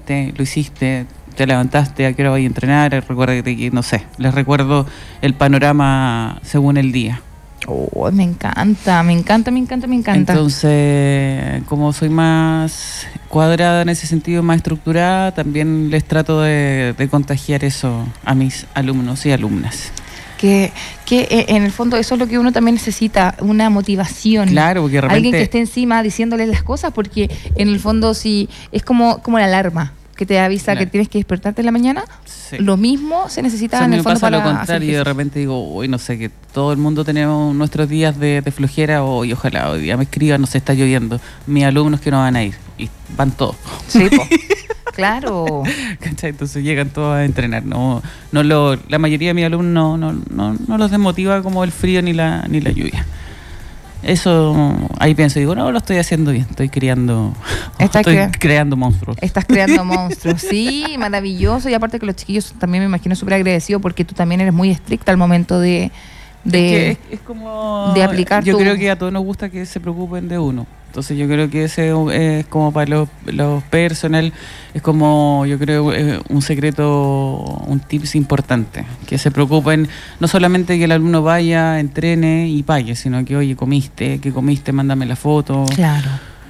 comiste, lo hiciste, te levantaste, a qué hora vas a entrenar, recuerda que, no sé, les recuerdo el panorama según el día. Oh, me encanta. Entonces, como soy más cuadrada en ese sentido, más estructurada, también les trato de contagiar eso a mis alumnos y alumnas. Que en el fondo eso es lo que uno también necesita, una motivación. Claro, porque de repente... Alguien que esté encima diciéndoles las cosas, porque en el fondo sí, es como la alarma que te avisa que tienes que despertarte en la mañana. Sí. Lo mismo se necesita en el fondo para... me pasa lo contrario, y de repente digo, uy, no sé, que todo el mundo tenemos nuestros días de flojera, y ojalá hoy día me escriban, no sé, está lloviendo. Mis alumnos que no van a ir, y van todos. Sí, po. Claro. ¿Cachai? Entonces llegan todos a entrenar. La mayoría de mis alumnos no los desmotiva como el frío ni la lluvia. Eso, ahí pienso, digo, no, lo estoy haciendo bien, estoy creando monstruos. Estás creando monstruos, sí, maravilloso. Y aparte que los chiquillos también me imagino súper agradecidos porque tú también eres muy estricta al momento de es como de aplicar. Yo creo que a todos nos gusta que se preocupen de uno. Entonces yo creo que ese es como para los personal, es como, yo creo, un secreto, un tips importante, que se preocupen no solamente que el alumno vaya, entrene y pague, sino que, oye, ¿qué comiste? Mándame la foto. Claro.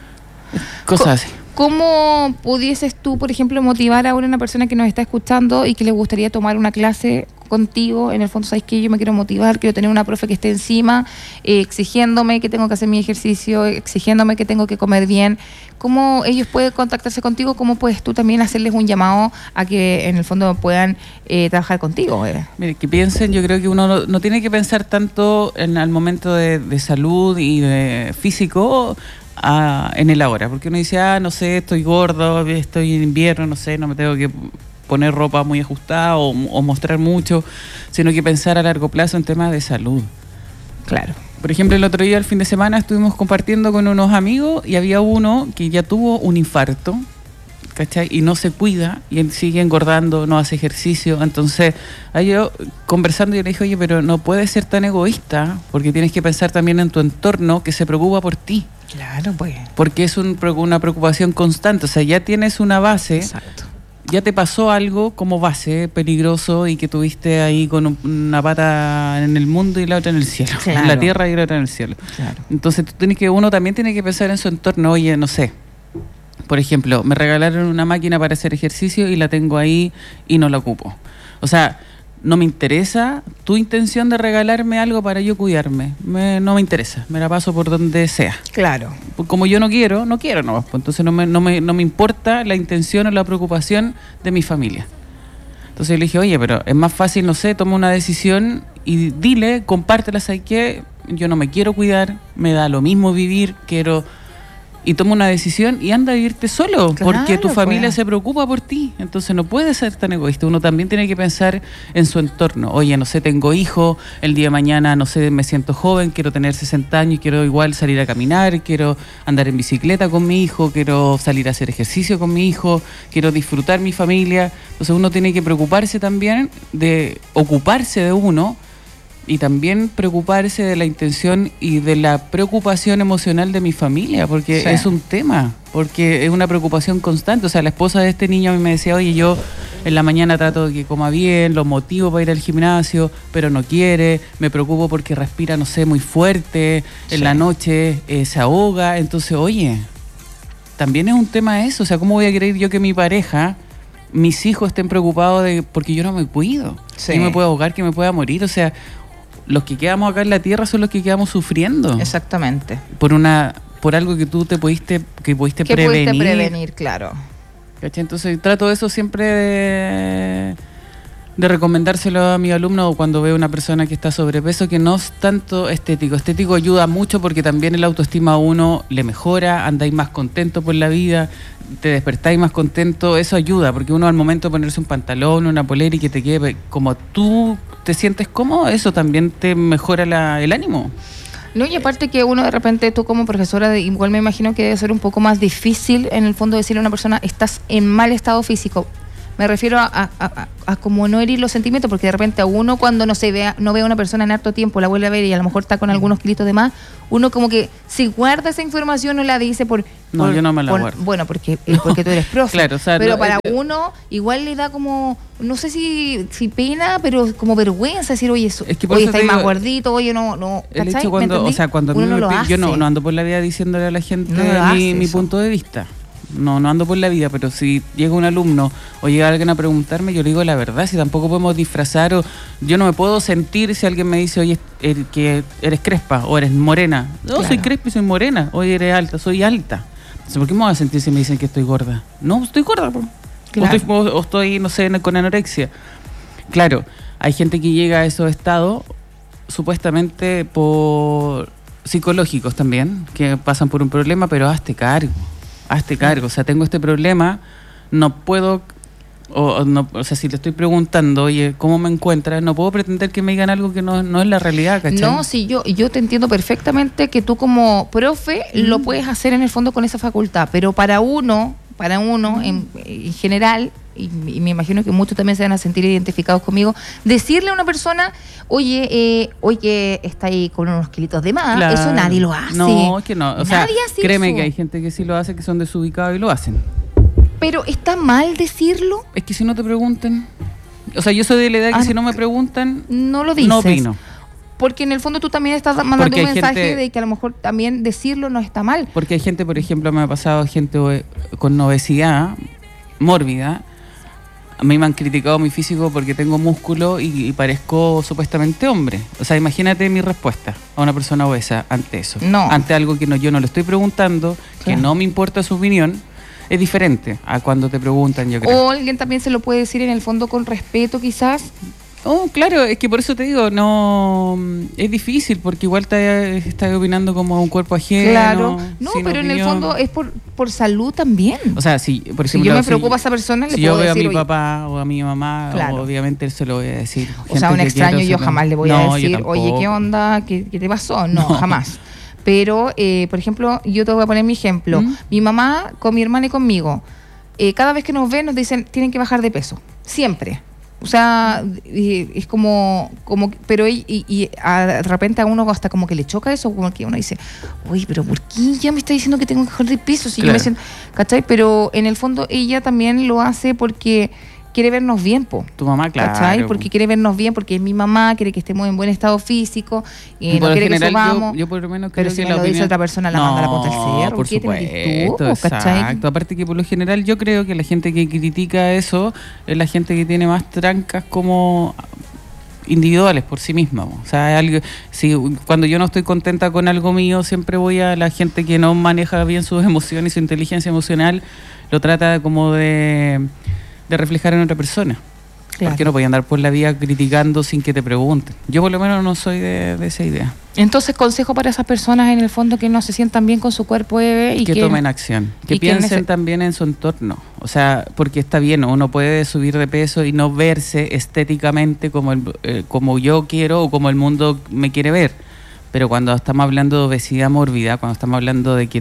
Cosas así. ¿Cómo pudieses tú, por ejemplo, motivar a una persona que nos está escuchando y que le gustaría tomar una clase contigo? En el fondo, ¿sabes qué? Yo me quiero motivar, quiero tener una profe que esté encima, exigiéndome que tengo que hacer mi ejercicio, exigiéndome que tengo que comer bien. ¿Cómo ellos pueden contactarse contigo? ¿Cómo puedes tú también hacerles un llamado a que en el fondo puedan trabajar contigo? Mire, que piensen, yo creo que uno no tiene que pensar tanto al momento de salud y de físico en el ahora, porque uno dice, no sé, estoy gordo, estoy en invierno, no sé, no me tengo que poner ropa muy ajustada o mostrar mucho, sino que pensar a largo plazo en temas de salud. Claro. Por ejemplo, el otro día, el fin de semana, estuvimos compartiendo con unos amigos y había uno que ya tuvo un infarto, ¿cachai? Y no se cuida y él sigue engordando, no hace ejercicio. Entonces, ahí yo conversando, yo le dije, oye, pero no puedes ser tan egoísta, porque tienes que pensar también en tu entorno que se preocupa por ti. Claro, pues. Porque es una preocupación constante. O sea, ya tienes una base. Exacto. Ya te pasó algo como base peligroso y que tuviste ahí con una pata en el mundo y la otra en el cielo. Claro. En la tierra y la otra en el cielo. Claro. Entonces uno también tiene que pensar en su entorno. Oye, no sé. Por ejemplo, me regalaron una máquina para hacer ejercicio y la tengo ahí y no la ocupo. O sea, no me interesa tu intención de regalarme algo para yo cuidarme. No me interesa. Me la paso por donde sea. Claro. Como yo no quiero nomás. Pues entonces no me importa la intención o la preocupación de mi familia. Entonces yo le dije, oye, pero es más fácil, no sé, toma una decisión y dile, compártela, ¿sabes qué? Yo no me quiero cuidar, me da lo mismo vivir, y toma una decisión y anda a vivirte solo, claro, porque tu familia se preocupa por ti. Entonces no puedes ser tan egoísta. Uno también tiene que pensar en su entorno. Oye, no sé, tengo hijos, el día de mañana, no sé, me siento joven, quiero tener 60 años, quiero igual salir a caminar, quiero andar en bicicleta con mi hijo, quiero salir a hacer ejercicio con mi hijo, quiero disfrutar mi familia. Entonces uno tiene que preocuparse también de ocuparse de uno, y también preocuparse de la intención y de la preocupación emocional de mi familia, porque es un tema, porque es una preocupación constante. O sea, la esposa de este niño a mí me decía, oye, yo en la mañana trato de que coma bien, lo motivo para ir al gimnasio, pero no quiere, me preocupo porque respira, no sé, muy fuerte, en la noche se ahoga. Entonces, oye, también es un tema eso. O sea, ¿cómo voy a querer yo que mi pareja, mis hijos estén preocupados porque yo no me cuido? Que me pueda ahogar, que me pueda morir. O sea, los que quedamos acá en la tierra son los que quedamos sufriendo. Exactamente. Por algo que tú pudiste prevenir. Pudiste prevenir, claro. ¿Cachai? Entonces trato eso siempre de recomendárselo a mi alumno cuando veo una persona que está sobrepeso, que no es tanto estético. Estético ayuda mucho porque también el autoestima a uno le mejora, andáis más contento por la vida, te despertáis más contento, eso ayuda, porque uno al momento de ponerse un pantalón, una polera y que te quede como tú te sientes cómodo, eso también te mejora el ánimo. No, y aparte que uno de repente, tú como profesora, igual me imagino que debe ser un poco más difícil en el fondo decirle a una persona, estás en mal estado físico. Me refiero a como no herir los sentimientos, porque de repente a uno cuando no ve a una persona en harto tiempo, la vuelve a ver y a lo mejor está con algunos kilitos de más, uno como que si guarda esa información no la dice yo no me la guardo. Bueno, porque tú eres profe. Claro, o sea, pero para uno igual le da como, no sé si pena, pero como vergüenza decir, oye, estáis más gordito, oye, no. El hecho cuando a mí yo no ando por la vida diciéndole a la gente mi punto de vista. No ando por la vida, pero si llega un alumno o llega alguien a preguntarme, yo le digo la verdad. Si tampoco podemos disfrazar, o yo no me puedo sentir si alguien me dice, oye, que eres crespa o eres morena. No, claro. Soy crespa y soy morena. Oye, eres alta, soy alta. Entonces, ¿por qué me voy a sentir si me dicen que estoy gorda? No, estoy gorda. Claro. O estoy, no sé, con anorexia. Claro, hay gente que llega a esos estados supuestamente por psicológicos también, que pasan por un problema, pero hazte cargo. O sea, tengo este problema, no puedo, o sea, si le estoy preguntando, oye, ¿cómo me encuentras? No puedo pretender que me digan algo que no es la realidad, ¿cachai? No, sí, yo te entiendo perfectamente que tú como profe lo puedes hacer en el fondo con esa facultad, pero para uno en general, y me imagino que muchos también se van a sentir identificados conmigo, decirle a una persona, oye, está ahí con unos kilitos de más, claro. Eso nadie lo hace. No, es que no. O sea, créeme que hay gente que sí lo hace, que son desubicados y lo hacen. Pero ¿está mal decirlo? Es que si no te preguntan. O sea, yo soy de la edad que si no me preguntan, no lo dices. No opino. Porque en el fondo tú también estás mandando un mensaje de que a lo mejor también decirlo no está mal. Porque hay gente, por ejemplo, me ha pasado gente con obesidad mórbida. A mí me han criticado mi físico porque tengo músculo y parezco supuestamente hombre. O sea, imagínate mi respuesta a una persona obesa ante eso. No. Ante algo que yo no le estoy preguntando, claro. Que no me importa su opinión. Es diferente a cuando te preguntan, yo creo. O alguien también se lo puede decir en el fondo con respeto, quizás. Oh, claro, es que por eso te digo, no es difícil porque igual estás opinando como un cuerpo ajeno. Claro, no, pero opinión. En el fondo es por salud también. O sea, si por ejemplo, si yo me preocupa a esa persona, le puedo decir. Si yo veo a mi papá o a mi mamá, claro. Obviamente se lo voy a decir. O sea, a un extraño yo jamás le voy a decir, oye, ¿qué onda? ¿Qué te pasó? No, jamás. Pero, por ejemplo, yo te voy a poner mi ejemplo. Mi mamá con mi hermana y conmigo, cada vez que nos ven nos dicen, tienen que bajar de peso. Siempre. O sea, es como pero y de repente a uno hasta como que le choca eso, como que uno dice, uy, pero ¿por qué ya me está diciendo que tengo que bajar de peso? Si claro. Yo me siento, ¿cachai? Pero en el fondo ella también lo hace porque quiere vernos bien, po. Tu mamá, claro. ¿Cachai? Porque quiere vernos bien, porque es mi mamá, quiere que estemos en buen estado físico, y no quiere que subamos. Yo por lo menos creo pero si que me lo dice otra persona, la manda a la punta del cerro. Por supuesto, exacto. Aparte que por lo general yo creo que la gente que critica eso es la gente que tiene más trancas como individuales por sí misma. O sea, cuando yo no estoy contenta con algo mío, siempre voy a la gente que no maneja bien sus emociones y su inteligencia emocional, lo trata como de reflejar en otra persona. Claro. Porque no voy a andar por la vida criticando sin que te pregunten. Yo por lo menos no soy de esa idea. Entonces, consejo para esas personas en el fondo que no se sientan bien con su cuerpo y que tomen acción, que piensen también en su entorno. O sea, porque está bien, uno puede subir de peso y no verse estéticamente como yo quiero o como el mundo me quiere ver. Pero cuando estamos hablando de obesidad mórbida, cuando estamos hablando de que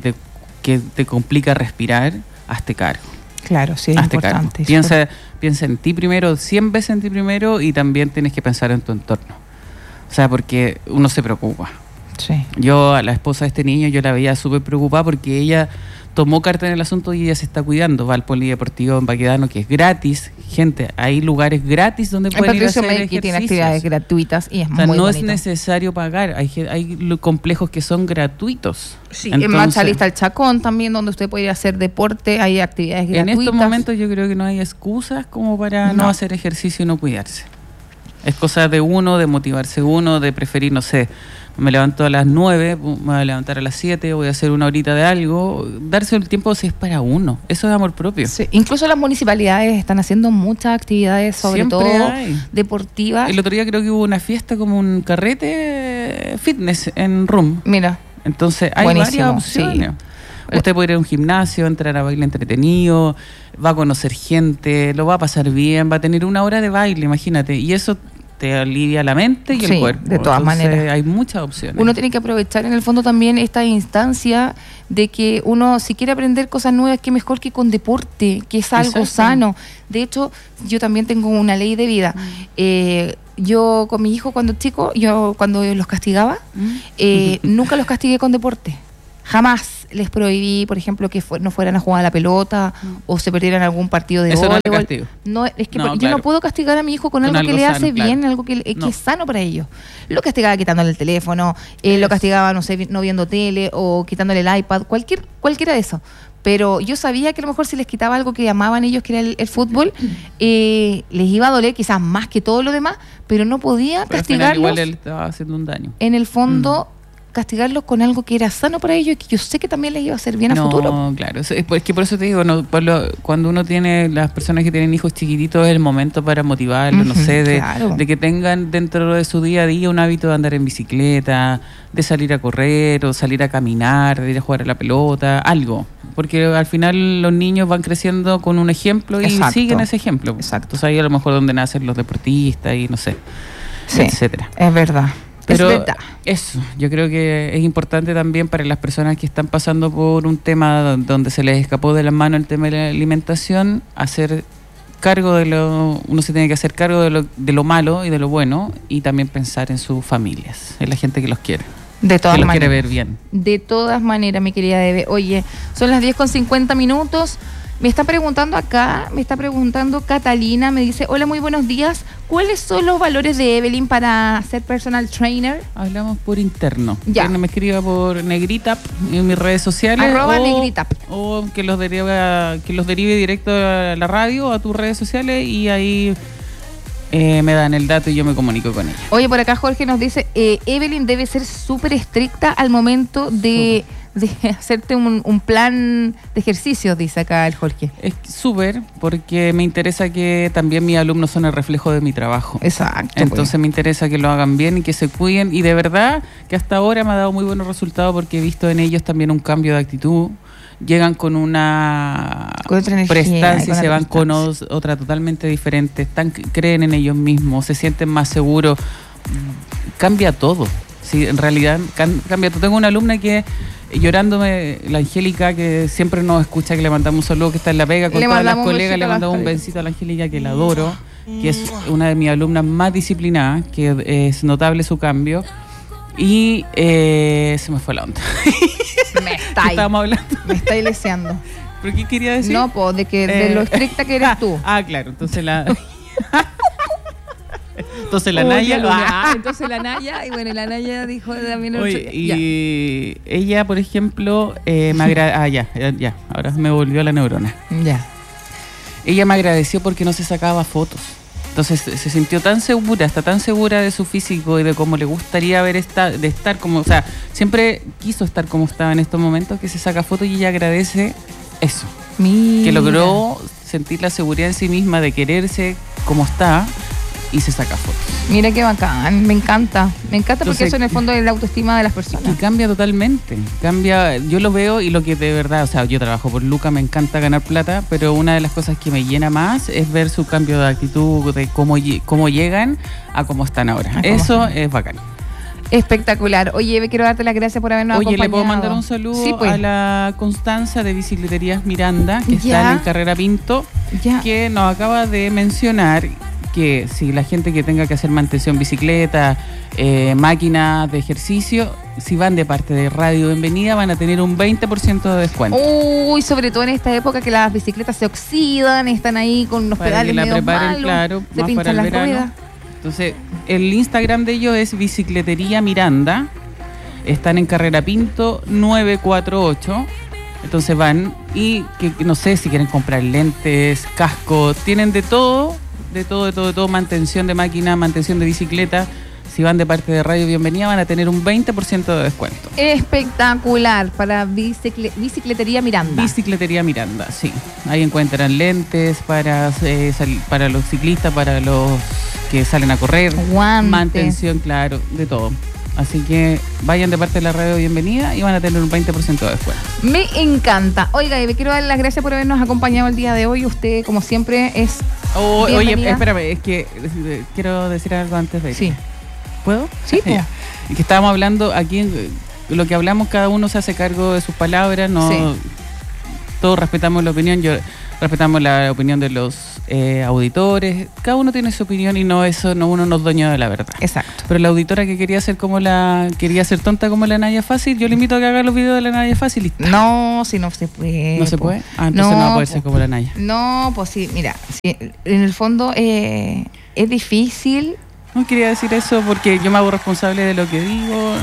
te complica respirar, hazte cargo. Claro, sí, es importante. Piensa en ti primero, 100 veces en ti primero, y también tienes que pensar en tu entorno. O sea, porque uno se preocupa. Sí. Yo a la esposa de este niño, yo la veía súper preocupada porque ella tomó carta en el asunto y ella se está cuidando. Va al polideportivo en Baquedano, que es gratis. Gente, hay lugares gratis donde pueden ir a hacer ejercicios. Que tiene actividades gratuitas y es muy bonito. No es necesario pagar. Hay complejos que son gratuitos. Sí, entonces, en Machalista el Chacón también, donde usted puede ir a hacer deporte, hay actividades gratuitas. En estos momentos yo creo que no hay excusas como para no hacer ejercicio y no cuidarse. Es cosa de uno, de motivarse uno, de preferir, no sé, me levanto a las 9, me voy a levantar a las 7, voy a hacer una horita de algo, darse el tiempo si es para uno, eso es amor propio. Sí, incluso las municipalidades están haciendo muchas actividades, sobre siempre todo hay deportivas. El otro día creo que hubo una fiesta como un carrete fitness en Room. Mira. Entonces hay buenísimo, varias opciones. Sí. Usted puede ir a un gimnasio, entrar a baile entretenido, va a conocer gente, lo va a pasar bien, va a tener una hora de baile, imagínate, y eso te alivia la mente y Sí, el cuerpo. de todas Entonces, maneras. hay muchas opciones. Uno tiene que aprovechar en el fondo también esta instancia de que uno, si quiere aprender cosas nuevas, qué mejor que con deporte, que es algo Exacto. sano. De hecho, yo también tengo una ley de vida. Yo con mi hijo cuando chico, yo cuando los castigaba, nunca los castigué con deporte. Jamás les prohibí, por ejemplo, que no fueran a jugar a la pelota o se perdieran algún partido de Eso no es voleibol. castigo. No, es que No, yo claro. no puedo castigar a mi hijo con Con algo que algo le sano, hace claro. bien, algo que No. es sano para ellos. Lo castigaba quitándole el teléfono, lo castigaba, no sé, no viendo tele o quitándole el iPad, cualquiera de eso. Pero yo sabía que a lo mejor si les quitaba algo que amaban ellos, que era el fútbol, les iba a doler quizás más que todo lo demás, pero no podía Pero al final castigarlos. igual él estaba haciendo un daño. En el fondo, castigarlos con algo que era sano para ellos y que yo sé que también les iba a hacer bien a futuro. Claro, es que por eso te digo, cuando uno tiene, las personas que tienen hijos chiquititos, es el momento para motivarlos, no Ujú, sé, claro. de que tengan dentro de su día a día un hábito de andar en bicicleta, de salir a correr o salir a caminar, de ir a jugar a la pelota, algo. Porque al final los niños van creciendo con un ejemplo y Exacto. siguen ese ejemplo. Exacto. Entonces ahí a lo mejor donde nacen los deportistas y no sé, Sí, etcétera. es verdad. Pero es verdad. eso, yo creo que es importante también para las personas que están pasando por un tema donde se les escapó de las manos el tema de la alimentación, hacer cargo uno se tiene que hacer cargo de lo malo y de lo bueno y también pensar en sus familias, en la gente que los quiere, De todas que los maneras. quiere ver bien. De todas maneras, mi querida Debe. Oye, son las 10:50. Me está preguntando Catalina, me dice, hola, muy buenos días. ¿Cuáles son los valores de Evelyn para ser personal trainer? Hablamos por interno. Ya. Que me escriba por Negritap en mis redes sociales. @Negritap. O que los derive directo a la radio o a tus redes sociales y ahí me dan el dato y yo me comunico con ella. Oye, por acá Jorge nos dice, Evelyn debe ser súper estricta al momento de hacerte un plan de ejercicios, dice acá el Jorge. Es súper, porque me interesa que también mis alumnos son el reflejo de mi trabajo. Exacto. Entonces me interesa que lo hagan bien y que se cuiden. Y de verdad que hasta ahora me ha dado muy buenos resultados porque he visto en ellos también un cambio de actitud. Llegan con una Con otra energía, prestancia y con se otra van con prestancia. otra totalmente diferente. Creen en ellos mismos, se sienten más seguros. Cambia todo. Sí, en realidad cambia todo. Tengo una alumna que llorándome, la Angélica, que siempre nos escucha, que le mandamos un saludo, que está en La Pega con Le todas las mandamos un colegas, le besito a la mandamos un Angélica. besito a la Angélica, que la adoro, que es una de mis alumnas más disciplinadas, que es notable su cambio. Y se me fue la onda. Me ¿Qué estáis estábamos hablando? leseando. ¿Pero qué quería decir? No, pues, de lo estricta que eres tú. Claro, entonces la... entonces la Oye, Naya... Luna. Entonces la Naya, y bueno, la Naya dijo también el Oye, otro día. y ella, por ejemplo, me agradece... ya, ahora me volvió la neurona. Ya. Ella me agradeció porque no se sacaba fotos. Entonces se sintió tan segura, está tan segura de su físico y de cómo le gustaría de estar como, o sea, siempre quiso estar como estaba en estos momentos, que se saca fotos y ella agradece eso, Mira. que logró sentir la seguridad en sí misma de quererse como está y se saca fotos. Mira qué bacán, me encanta porque Entonces, eso en el fondo es la autoestima de las Que personas. cambia totalmente, yo lo veo y lo que de verdad, o sea, yo trabajo por Luca, me encanta ganar plata, pero una de las cosas que me llena más es ver su cambio de actitud, de cómo llegan a cómo están ahora. A cómo Eso están. es bacán. Espectacular. Oye, Eve, quiero darte las gracias por habernos Oye, acompañado. le puedo mandar un saludo Sí, pues. a la Constanza de Bicicleterías Miranda, que Ya. está en Carrera Pinto, Ya. que nos acaba de mencionar que si la gente que tenga que hacer mantención bicicleta, máquinas de ejercicio, si van de parte de Radio Bienvenida, van a tener un 20% de descuento. Uy, sobre todo en esta época que las bicicletas se oxidan, están ahí con unos Para que pedales la medio preparen, malos, claro, se más para pinchan el las verano. ruedas. Entonces, el Instagram de ellos es Bicicletería Miranda. Están en Carrera Pinto 948. Entonces van y que no sé si quieren comprar lentes, casco, tienen de todo, mantención de máquina, mantención de bicicleta. Si van de parte de Radio Bienvenida van a tener un 20% de descuento. Espectacular para Bicicletería Miranda. Bicicletería Miranda, sí. Ahí encuentran lentes para los ciclistas, para los que salen a correr, Guantes. mantención, claro, de todo. Así que vayan de parte de la radio Bienvenida y van a tener un 20% de descuento. Me encanta. Oiga, y me quiero dar las gracias por habernos acompañado el día de hoy. Usted, como siempre, es Oye, espérame, es que quiero decir algo antes de ir. Sí. ¿Puedo? Sí, pues. Y que estábamos hablando aquí, lo que hablamos, cada uno se hace cargo de sus palabras, no Sí. todos respetamos la opinión, respetamos la opinión de los auditores, cada uno tiene su opinión y uno no es dueño de la verdad. Exacto. Pero la auditora que quería ser tonta como la Naya Fácil, yo le invito a que haga los videos de la Naya Fácil y No, si no se puede. ¿no se po. puede? Ah, entonces no va a poder ser po. como la Naya. No, pues sí, mira, sí, en el fondo es difícil. No quería decir eso porque yo me hago responsable de lo que digo,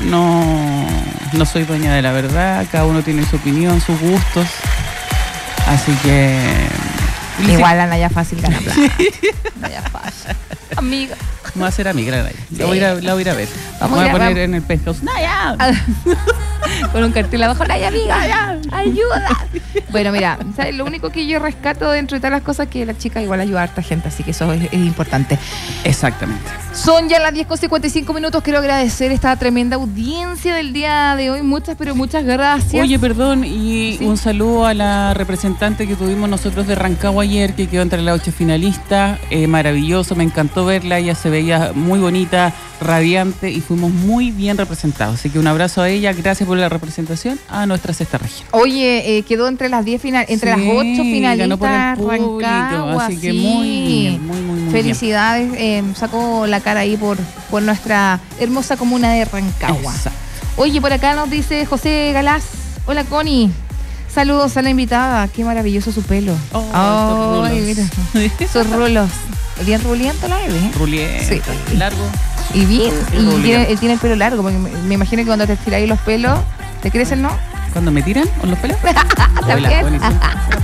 no soy dueña de la verdad, cada uno tiene su opinión, sus gustos, así que... Igual la Naya Fácil gana plata. Naya Fácil. Amiga. Me va a hacer amiga la Naya, Sí. la voy a ir a ver, Vamos me voy a a ir a- poner en el penthouse. ¡Naya! Con un cartel abajo, Naya, amiga, ayuda. Bueno, mira, ¿sabes? Lo único que yo rescato dentro de todas las cosas es que la chica igual ayuda a harta gente, así que eso es importante. Exactamente. Son ya las 10:55. Quiero agradecer esta tremenda audiencia del día de hoy. Muchas, pero muchas gracias. Oye, perdón, y Sí. un saludo a la representante que tuvimos nosotros de Rancagua ayer, que quedó entre las 8 finalistas. Maravilloso, me encantó verla, ella se veía muy bonita, radiante y fuimos muy bien representados. Así que un abrazo a ella, gracias por la representación a nuestra sexta región. Oye, quedó entre las 10 entre las 8 ganó por el finalistas público, Rancagua, así que sí. muy bien, muy Felicidades, sacó la cara ahí por nuestra hermosa comuna de Rancagua. Exacto. Oye, por acá nos dice José Galás. Hola, Connie. Saludos a la invitada. Qué maravilloso su pelo. Oh, Ay, estos mira. Sus rulos. Bien ruliento la bebé. Ruliente, Sí. largo. Y bien. Sí, Y ruliento. tiene el pelo largo. Porque me imagino que cuando te estiras ahí los pelos, ¿te crecen, no? ¿Cuando me tiran con los pelos? También. Buenísimo.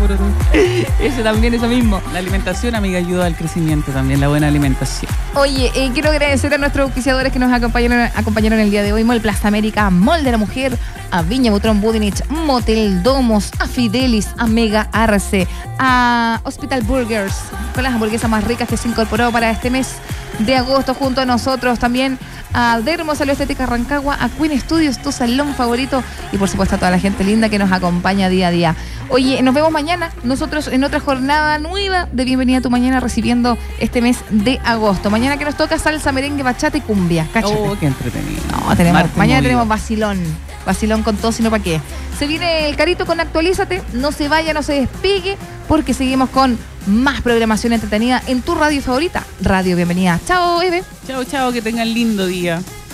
Eso también, eso mismo. La alimentación, amiga, ayuda al crecimiento también, la buena alimentación. Oye, quiero agradecer a nuestros auspiciadores que nos acompañaron el día de hoy. Mall Plaza América, Mall de la Mujer, a Viña Butrón Budinich, Motel Domos, a Fidelis, a Mega Arce, a Hospital Burgers, con las hamburguesas más ricas que se incorporó para este mes de agosto junto a nosotros. También a Dermo Salud Estética Rancagua, a Queen Studios, tu salón favorito, y por supuesto a toda la gente linda que nos acompaña día a día. Oye, nos vemos mañana, nosotros en otra jornada nueva de Bienvenida a tu Mañana, recibiendo este mes de agosto. Mañana que nos toca salsa, merengue, bachata y cumbia. Cáchate. Oh, qué entretenido. No, Martes mañana movido. tenemos vacilón con todo, sino para qué. Se viene el Carito con Actualízate, no se vaya, no se despegue, porque seguimos con más programación entretenida en tu radio favorita, Radio Bienvenida. Chao, Eve. Chao, chao, que tengan lindo día.